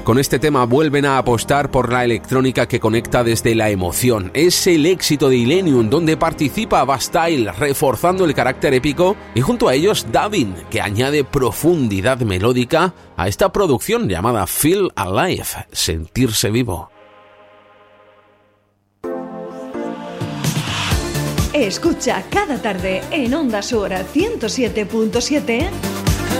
Con este tema vuelven a apostar por la electrónica que conecta desde la emoción. Es el éxito de Illenium, donde participa Bastille, reforzando el carácter épico, y junto a ellos Davin, que añade profundidad melódica a esta producción llamada Feel Alive, sentirse vivo. Escucha cada tarde en Onda Sur 107.7